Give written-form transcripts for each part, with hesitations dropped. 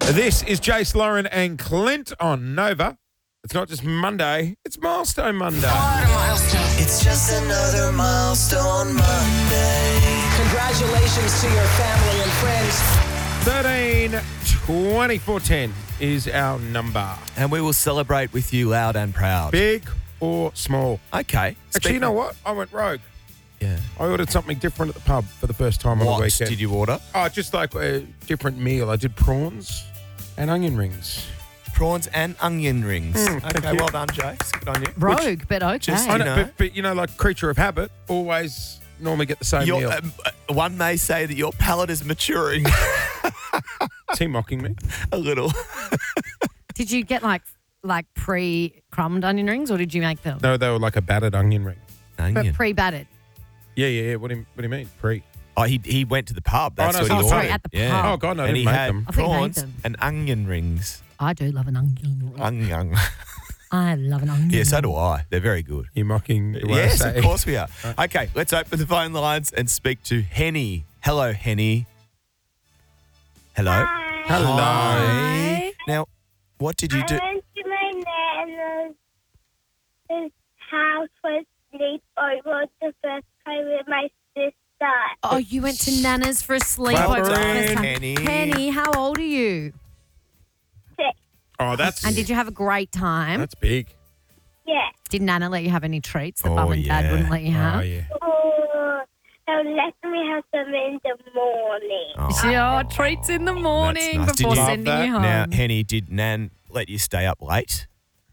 This is Jace, Lauren and Clint on Nova. It's not just Monday, it's Milestone Monday. It's just another milestone Monday. Congratulations to your family and friends. 13 24 10 is our number. And we will celebrate with you loud and proud. Big or small? Okay. Actually, you know what? I went rogue. Yeah. I ordered something different at the pub for the first time on the What weekend. did you order? Oh, just like a different meal. I did prawns and onion rings. Prawns and onion rings. thank Okay, you. well done, Jace. Good on you. Rogue, but okay. Just- I You know, know. but you know, like creature of habit, always normally get the same Your, meal. one may say that your palate is maturing Is he mocking me? a little. Did you get like pre-crumbed onion rings, or did you make them? No, they were like a battered onion ring. Onion. Pre-battered. Yeah. What do you mean? Pre? Oh, he went to the pub. That's no, what he sorry, ordered. at the yeah. pub. Oh, God, no, I and didn't he make had them. I thought you made prawns them. and onion rings. I do love an onion ring. Onion. I love an onion Yeah, so ring. do I. They're very good. You're mocking the way I Yes, say. of course we are. Okay, let's open the phone lines and speak to Henny. Hello, Henny. Hello. Hello. Hi. Now, what did you do? I went to my nana's house for sleepover the first time with my sister. Oh, you went to Nana's for a Clap sleepover. her the first in. time. Henny. Henny, how old are you? Oh, that's And did you have a great time? that's big. Yeah. Did Nana let you have any treats that Oh, Mum and Dad yeah. wouldn't let you Oh have? yeah. Oh, they'll let me have them in the morning. Oh, treats in the morning nice. Did before you- sending Love you that. home. Now, Henny, did Nan let you stay up late?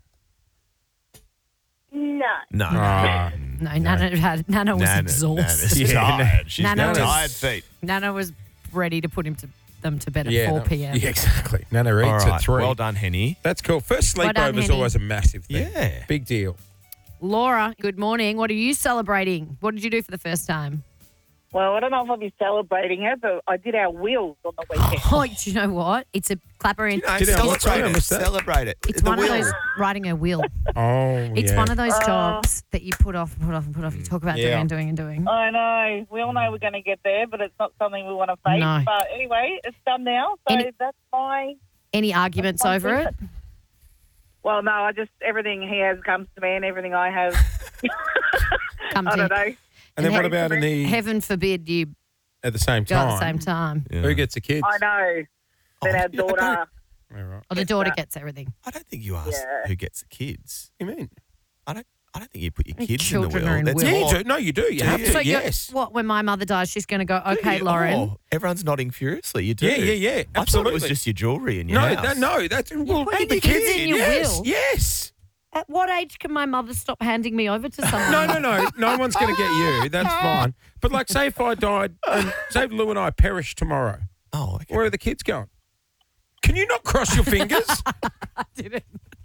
No. No. Ah. No, Nana was exhausted. Nana's Yeah, tired. She's Nana got was- tired feet. Nana was ready to put them to bed at Yeah, 4 no, p.m. Yeah, exactly. Nana eats All at right. 3. Well done, Henny. That's cool. First Well done, sleepover is Henny. always a massive thing. Yeah. Big deal. Laura, good morning. What are you celebrating? What did you do for the first time? Well, I don't know if I'll be celebrating it, but I did our wheels on the weekend. Oh, do you know what? It's a clapper in. You know, Did I- celebrate I it. missed that. Celebrate it. It's The one wheel. of those riding a wheel. Oh, It's yeah. one of those jobs that you put off and put off and put off. You talk about Yeah. doing and doing. I know. We all know we're going to get there, but it's not something we want to face. No. But anyway, it's done now. So Any- that's my... Any arguments over it? Well, no, everything he has comes to me and everything I have, Come I to don't know. And then And what about in the heaven forbid you at the same go time? at the same time. Yeah. Who gets the kids? I know. Then our yeah, I daughter... All right. Or the daughter gets everything. I don't think you asked Yeah. who gets the kids. What do you mean? I don't think you put your Your kids in the children wheel. are in That's will. Yeah, more- you do. No, you do. You Do have you? to. So you're- yes. what, when my mother dies, she's going to go, okay, Lauren. Oh, everyone's nodding furiously. You do. Yeah. I thought Absolutely. it was just your jewellery in your no, house. no. That's well, put and your the kids in your yes, will. Yes. At what age can my mother stop handing me over to someone? No. No one's going to get you. That's fine. But like, say if I died, and say if Lou and I perish tomorrow, Oh, okay. where are the kids going? Can you not cross your fingers? I didn't.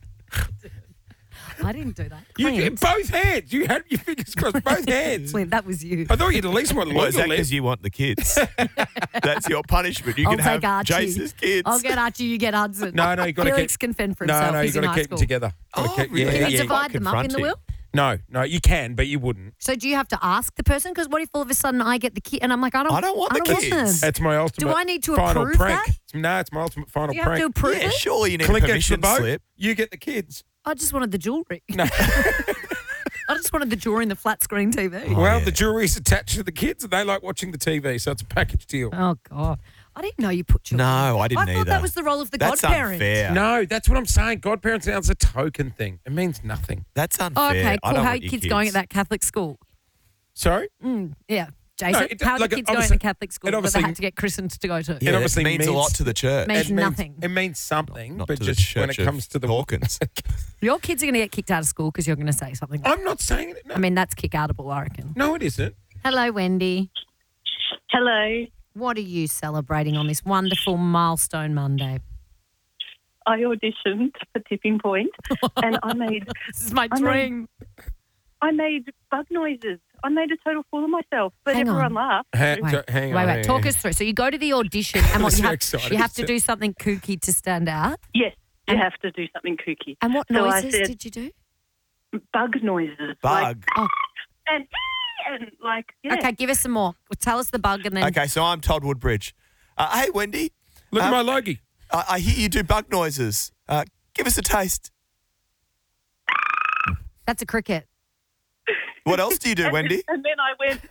I didn't do that. You Clint, both hands. You had your fingers crossed, both hands. Clint, that was you. I thought you'd at least want to Well, look is that at because you want the kids? That's your punishment. You I'll can have take Archie. Jace's kids. I'll get Archie, you get Hudson. No, you got to Felix keep. can fend for No, himself. you He's got in to high keep school. them together. Gotta Oh, keep- really? Can you Yeah, divide them up in the confronting. will? No, you can, but you wouldn't. So do you have to ask the person? Because what if all of a sudden I get the kid and I'm like, I don't want the kids. them. That's my ultimate. Do I need to final approve prank. that? No, it's my ultimate final Do you have prank. to approve Yeah, it? surely you need Clint a gets the permission boat. slip. You get the kids. I just wanted the jewellery. No. I just wanted the jewellery and the flat screen TV. Well, yeah. the jewelry's attached to the kids, and they like watching the TV, so it's a package deal. Oh, God. I didn't know you put jewellery. No, I didn't I thought either. that was the role of the That's godparent. unfair. No, that's what I'm saying. Godparents now is a token thing. It means nothing. That's unfair. Oh, okay, I cool. don't How are want your kids going at that Catholic school? Sorry? Yeah. Jason, No, it- how are like, the kids obviously- going to Catholic school it that they obviously- had to get christened to go to? Yeah, It it obviously means a means- lot to the church. Means nothing. It means something, Not but to the just when it church of comes to the Hawkins. Your kids are going to get kicked out of school because you're going to say something. I'm not saying it. No, I mean, that's kick-outable, I reckon. no, it isn't. Hello, Wendy. Hello. What are you celebrating on this wonderful milestone Monday? I auditioned for Tipping Point and I made This is my I dream. bug noises. I made a total fool of myself, but Hang everyone on. laughed. Hang Wait, on. wait. hang on. Talk us through. So you go to the audition and what I'm you so have, excited. you have to do something kooky to stand out. Yes, you And- have to do something kooky. And what So I noises said- did you do? Bug noises. Like, Bug. Oh, and like, yeah. okay. Give us some more. Tell us the bug and then. Okay, so I'm Todd Woodbridge. Hey, Wendy. Look at my logie. I hear you do bug noises. Give us a taste. That's a cricket. What else do you do, Wendy? And then I went,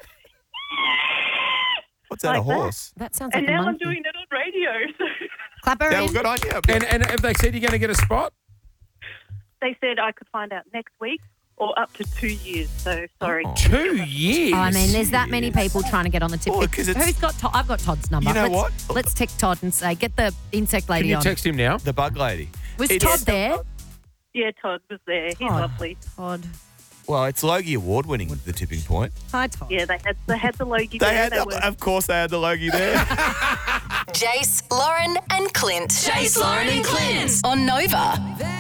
What's that, a Like that. horse? That sounds like and a now I'm monkey. doing it on radio. So Clap her Yeah, in. well, good on you. And have they said you're going to get a spot? they said I could find out next week or up to 2 years. So sorry. 2 years. Oh, I mean, there's that many people trying to get on the tip. Well, 'cause it's- Who's got Todd? I've got Todd's number. You know let's, what? Let's text Todd and say, get the insect Can lady you on. text him now? The bug lady. Was It's- Todd there? Yeah, Todd was there. He's Todd. lovely. Todd. Well, it's Logie Award winning with The Tipping Point. Hi, Todd. Yeah, they had the Logie They there. had, They were- of course, they had the Logie there. Jace, Lauren, and Clint. Jace, Lauren, and Clint on Nova.